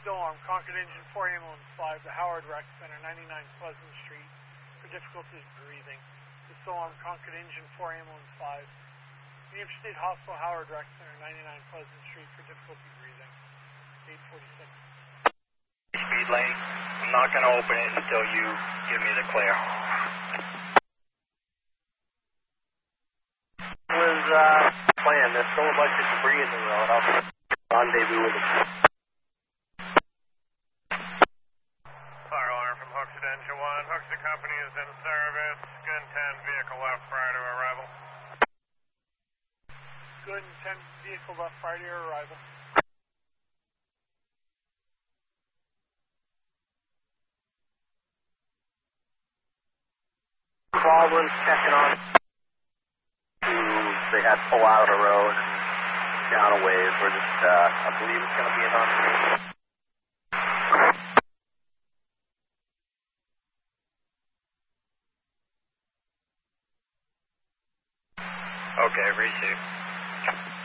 Still on Concord Engine 4 Ambulance 5 to Howard Rec Center, 99 Pleasant Street, for difficulties breathing. Still on Concord Engine 4 Ambulance 5. New Hampshire State Hospital, Howard Rec Center, 99 Pleasant Street, for difficulty breathing. 846. Speed lane. I'm not going to open it until you give me the clear. Was planned. There's still a bunch of debris in the road. I'll rendezvous with it. Fire alarm from Hooksett Engine 1. Hooksett Company is in service. Good 10, vehicle left prior to arrival. Good 10, vehicle left prior to your arrival. Baldwin's checking on. They had to pull out of the road and down a ways. We're just, I believe it's going to be an on. Okay, receive.